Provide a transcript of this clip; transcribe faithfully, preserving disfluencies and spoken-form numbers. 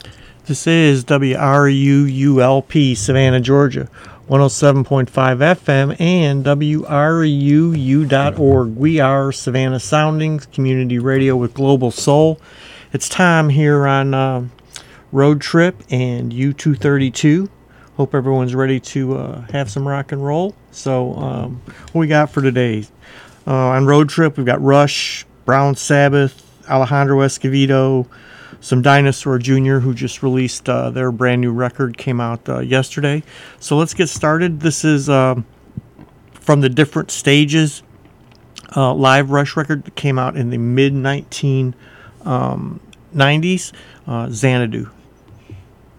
This is W R U U L P, Savannah, Georgia, one oh seven point five F M and W R U U dot org. We are Savannah Soundings, community radio with global soul. It's time here on uh, Road Trip and U two thirty-two. Hope everyone's ready to uh, have some rock and roll. So, um, what we got for today? Uh, on Road Trip, we've got Rush, Brown Sabbath, Alejandro Escovedo, some Dinosaur Junior, who just released uh, their brand new record, came out uh, yesterday. So let's get started. This is uh, from the Different Stages uh, live Rush record that came out in the mid nineteen nineties, uh, Xanadu.